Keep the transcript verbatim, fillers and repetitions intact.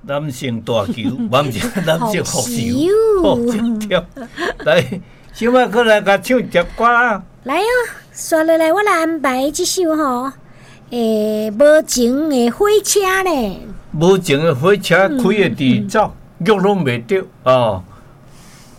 男性大球，我毋是男性福寿，好真跳。来，小马过来甲唱一首歌啦。 来哦，刷落来，我来安排这首吼，诶，无情的火车呢。 无情的火车开的迟早，喐拢袂着哦。